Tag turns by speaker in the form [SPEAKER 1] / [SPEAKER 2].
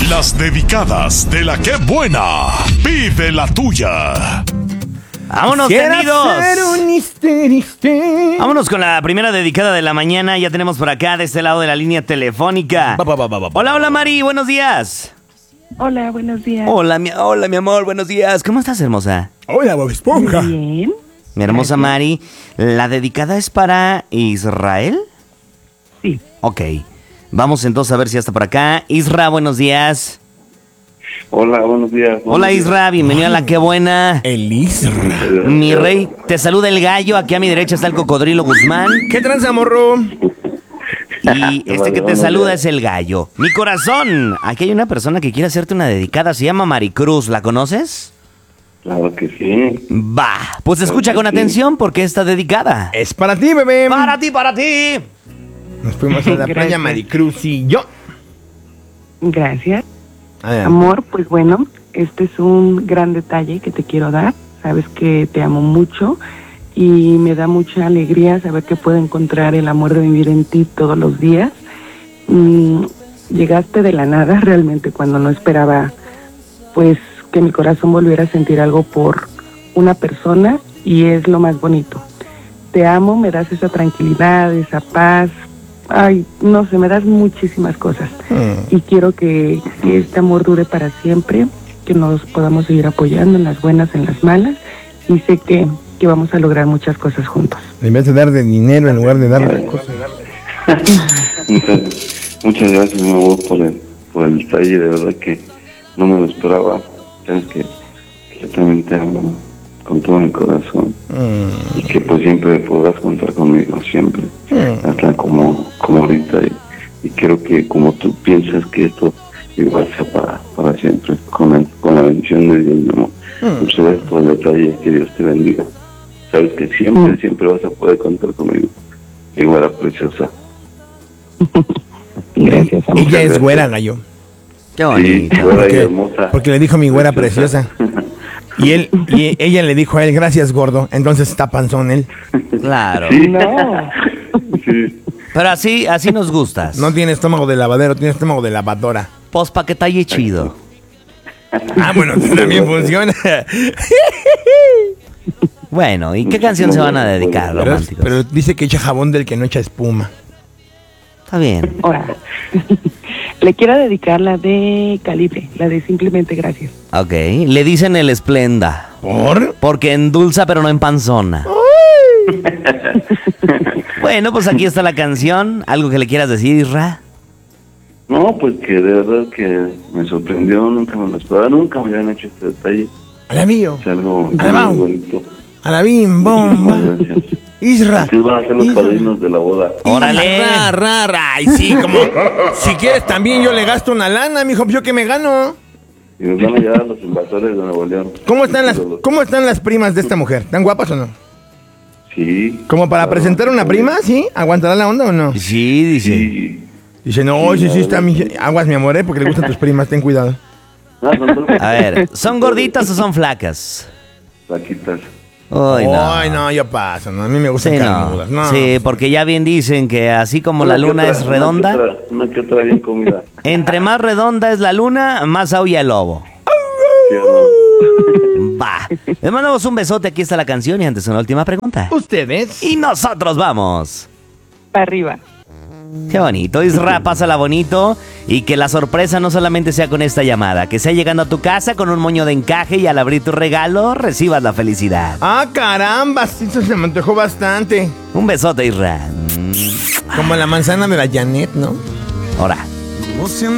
[SPEAKER 1] Las dedicadas de la que buena. Pide la tuya.
[SPEAKER 2] ¡Vámonos, tendidos! Vámonos con la primera dedicada de la mañana. Ya tenemos por acá, de este lado de la línea telefónica. Hola, hola, Mari, buenos días.
[SPEAKER 3] Hola, buenos días.
[SPEAKER 2] Hola, mi amor, buenos días. ¿Cómo estás, hermosa?
[SPEAKER 4] Hola, Bob Esponja.
[SPEAKER 3] Bien.
[SPEAKER 2] Mi hermosa Mari, ¿la dedicada es para Israel?
[SPEAKER 3] Sí.
[SPEAKER 2] Ok. Vamos entonces a ver si ya está por acá. Isra, buenos días.
[SPEAKER 5] Hola, buenos días.
[SPEAKER 2] Hola, Isra, bienvenido a la que buena.
[SPEAKER 4] El Isra.
[SPEAKER 2] Mi rey, te saluda el gallo. Aquí a mi derecha está el cocodrilo Guzmán.
[SPEAKER 4] ¿Qué tranza, morro?
[SPEAKER 2] Y este que te saluda es el gallo. Mi corazón, aquí hay una persona que quiere hacerte una dedicada. Se llama Maricruz, ¿la conoces?
[SPEAKER 5] Claro que sí.
[SPEAKER 2] Va, pues escucha con atención porque está dedicada.
[SPEAKER 4] Es para ti, bebé.
[SPEAKER 2] Para ti, para ti.
[SPEAKER 4] Nos fuimos a la playa
[SPEAKER 3] Gracias.
[SPEAKER 4] Maricruz y yo.
[SPEAKER 3] Gracias.
[SPEAKER 4] Adelante.
[SPEAKER 3] Amor, pues bueno, este es un gran detalle que te quiero dar. Sabes que te amo mucho y me da mucha alegría saber que puedo encontrar el amor de vivir en ti todos los días. Llegaste de la nada realmente cuando no esperaba pues que mi corazón volviera a sentir algo por una persona y es lo más bonito. Te amo, me das esa tranquilidad, esa paz. Ay, no sé, me das muchísimas cosas. Y quiero que este amor dure para siempre, que nos podamos seguir apoyando en las buenas, en las malas. Y sé que vamos a lograr muchas cosas juntos.
[SPEAKER 4] En vez de dar de dinero, en lugar de darle cosas.
[SPEAKER 5] Muchas gracias, mi amor, por el detalle. De verdad que no me lo esperaba. Sabes que yo también te amo con todo mi corazón. Y que pues siempre podrás contar conmigo, siempre. Hasta como ahorita. Y creo que como tú piensas que esto igual sea para siempre. Con la bendición de Dios, mi amor. Muchas gracias por el detalle. Que Dios te bendiga. Sabes que siempre vas a poder contar conmigo. Igual, preciosa.
[SPEAKER 3] Gracias, amor.
[SPEAKER 4] Ella es güera, gallo.
[SPEAKER 2] Qué
[SPEAKER 5] Sí,
[SPEAKER 2] bonito.
[SPEAKER 5] güera y hermosa.
[SPEAKER 4] Porque le dijo mi güera preciosa. Y ella le dijo a él, gracias, gordo. Entonces está panzón él.
[SPEAKER 2] Claro.
[SPEAKER 5] Sí.
[SPEAKER 3] No.
[SPEAKER 5] Sí.
[SPEAKER 2] Pero así nos gustas.
[SPEAKER 4] No tiene estómago de lavadero, tiene estómago de lavadora.
[SPEAKER 2] Pues pa' que talle chido.
[SPEAKER 4] Ah, bueno, también funciona.
[SPEAKER 2] Bueno, ¿y qué canción se van a dedicar, románticos?
[SPEAKER 4] Pero dice que echa jabón del que no echa espuma.
[SPEAKER 2] Está bien.
[SPEAKER 3] Ahora, le quiero dedicar la de Calibre, la de Simplemente Gracias.
[SPEAKER 2] Ok, le dicen el esplenda.
[SPEAKER 4] ¿Por?
[SPEAKER 2] Porque endulza pero no empanzona. Bueno, pues aquí está la canción. ¿Algo que le quieras decir, Isra?
[SPEAKER 5] No, pues que de verdad que me sorprendió, nunca me lo esperaba, nunca me habían hecho este detalle.
[SPEAKER 4] Alabío.
[SPEAKER 5] Es algo
[SPEAKER 4] Alabao.
[SPEAKER 5] muy bonito.
[SPEAKER 4] Alabim, bomba.
[SPEAKER 5] Gracias.
[SPEAKER 4] Isra.
[SPEAKER 5] Ustedes van a ser los padrinos de la boda.
[SPEAKER 2] ¡Órale!
[SPEAKER 4] Ay, sí, como si quieres también yo le gasto una lana, mijo, yo que me gano.
[SPEAKER 5] Y nos van a llevar a los invasores de Nuevo León.
[SPEAKER 4] ¿Cómo están las primas de esta mujer? ¿Están guapas o no?
[SPEAKER 5] Sí.
[SPEAKER 4] ¿Como para presentar una prima? ¿Sí? ¿Aguantará la onda o no?
[SPEAKER 2] Sí, dice.
[SPEAKER 5] Sí.
[SPEAKER 4] Dice, no, sí, está aguas, mi amor, porque le gustan tus primas, ten cuidado.
[SPEAKER 5] No,
[SPEAKER 2] A ver, ¿son gorditas o son flacas?
[SPEAKER 5] Paquitas.
[SPEAKER 2] Ay, no.
[SPEAKER 4] Ay, no, yo paso, no, a mí me gustan
[SPEAKER 2] Sí,
[SPEAKER 4] carnudas.
[SPEAKER 2] no.
[SPEAKER 4] No.
[SPEAKER 2] Sí, porque ya bien dicen que así como la luna es redonda,
[SPEAKER 5] Una que otra bien comida.
[SPEAKER 2] entre más redonda es la luna, más aúlla el lobo.
[SPEAKER 5] ¿Sí o no?
[SPEAKER 2] Va. Les mandamos un besote, aquí está la canción y antes una última pregunta.
[SPEAKER 4] ¿Ustedes?
[SPEAKER 2] Y nosotros vamos.
[SPEAKER 3] Para arriba.
[SPEAKER 2] Qué bonito, Isra, pásala bonito y que la sorpresa no solamente sea con esta llamada, que sea llegando a tu casa con un moño de encaje y al abrir tu regalo recibas la felicidad.
[SPEAKER 4] Ah, caramba, sí, eso se me antojó bastante.
[SPEAKER 2] Un besote, Isra.
[SPEAKER 4] Como la manzana de la Janet, ¿no?
[SPEAKER 2] Ahora.